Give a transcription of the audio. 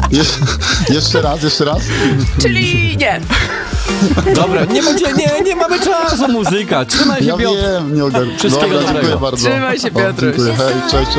Jeszcze raz. Czyli nie. Dobra, nie mamy czasu, muzyka. Trzymaj się, Ja Piotr. wiem, nie ogarnę. Wszystkiego Dobra, dobrego. dziękuję bardzo. Trzymaj się, Piotruś. Dziękuję, hej, cześć.